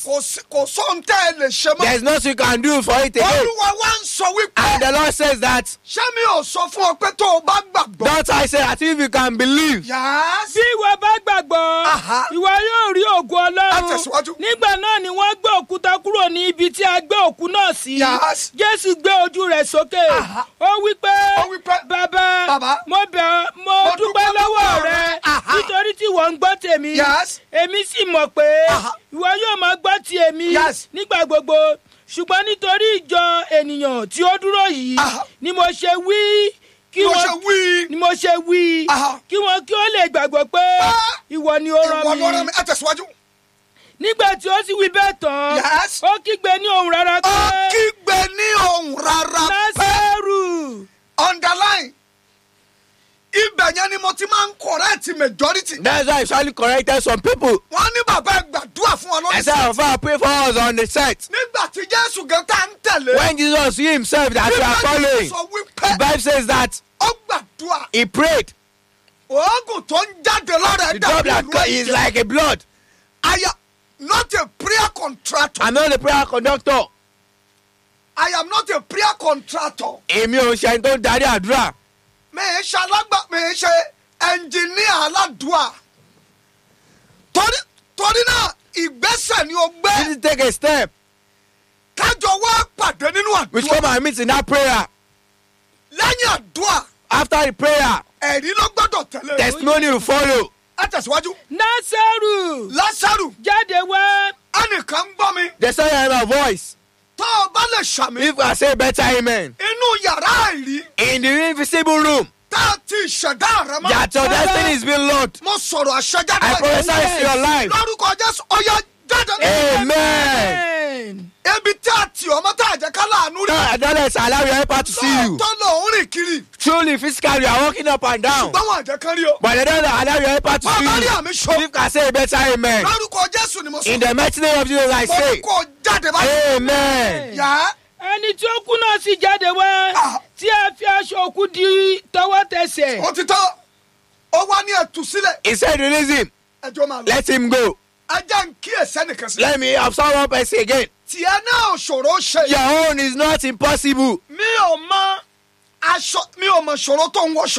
There's nothing you can do for it again. And the Lord says that, don't I say that if you can believe, bí ìwọ bá gbàgbọ́, ìwọ yóò rí ògo Ọlọ́run. Nígbà náà ni wọ́n gbé òkúta kúrò ní ibi tí a gbé òkú náà sí. Jésù gbé ojú rẹ̀ sókè. Ó wí pé, bàbá, mo dúpẹ́ lọ́wọ́ rẹ nítorí tí ìwọ ń gbọ́ tèmi. Èmi sì mọ̀ pé ìwọ yóò máa gbọ́ ti èmi nígbà gbogbo. Ṣùgbọ́n nítorí ìjọ ènìyàn tí ó dúró yìí ni mo ṣe wí kí wọ́n kí ó lè gbàgbọ́ pé ìwọ ni ó rán mi. Nígbà tí ó sì wí bẹ́ẹ̀ tán, ó kígbe ní ohùn rárá pé Lásárù. Underline. Ibẹ̀ ni mo ti máa ń correct majority. That's why I usually corrected some people. Wọ́n ní bàbá gbàdúrà fún wa lórí. I said, our Father, pray for us on the set. Nígbà tí Jésù gan tá ń tẹ̀lé. When Jesus himself that we are following, the Bible says that ó gbàdúrà. he prayed. Oògùn tó ń jáde lọ́rẹ̀ The drop that is like a blood. I am not a prayer contractor. I'm not a prayer conductor. I am not a prayer contractor. Èmi ò ṣe ẹni tó ń darí àdúrà. Mi ń ṣe ẹnjìníà aládùúà. Torí náà ìgbésẹ̀ ni o gbé. You need to take a step. Kájọ wá pàdé nínú àdúrà. We come and meet in that prayer. Lẹ́yìn àdúrà. After the prayer, ẹ̀rí ló gbọ́dọ̀ tẹ̀lé. testimony will follow. Ẹ tẹ̀síwájú. Lásárù jáde wá. Ẹnìkan ń gbọ́ mi. The sound of my voice. Tó o bá lè ṣàmì. If I say better amen. Inú yàrá àìrí. In the invisible room. Tá a ti ṣẹ̀dá rẹ mọ́. That your destiny is being locked. Mo sọ̀rọ̀ àṣẹjáde. I prophesy to your life. Lórúkọ Jésù, ọ̀yá jáde. Amen. Ebi tí a tì ọmọ tá a jẹ́ ká láàánú rí. Don't let allow your helper to see you. Lóòótọ́ ló ń rìn kiri. Truly, physically, you are walking up and down. Báwọn àjẹ́ kan rí o. But they don't allow your helper to see Bàbá rí you. àmì sọ. If I say better amen. Lórúkọ Jésù ni mo sọ. In the mighty name of Jesus, I Mo say, ní kó jáde báyìí. amen. Yá. Ẹni tí ó kú náà sì jáde wá. Tí a fi aṣọ òkú di tọwọ́ tẹsẹ̀. Ó ti tọ́. Ó wá ní ẹ̀tù sílẹ̀. He said, release him. Ẹjọ́ máa lọ. Let him go. Ajá ń kíyèsí ẹnìkan sí. Let me observe one person again. Tiẹ̀ náà ṣòro ṣe. Your own is not impossible. Mi ò mọ ṣòro tó ń wọṣọ.